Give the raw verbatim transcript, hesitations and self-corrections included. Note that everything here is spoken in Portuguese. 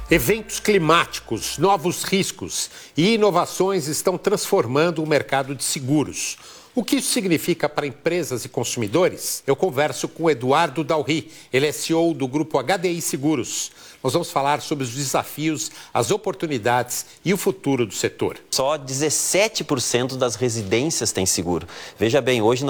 Eventos climáticos, novos riscos e inovações estão transformando o mercado de seguros. O que isso significa para empresas e consumidores? Eu converso com Eduardo Dalry, ele é C E O do grupo H D I Seguros. Nós vamos falar sobre os desafios, as oportunidades e o futuro do setor. Só dezessete por cento das residências têm seguro. Veja bem, hoje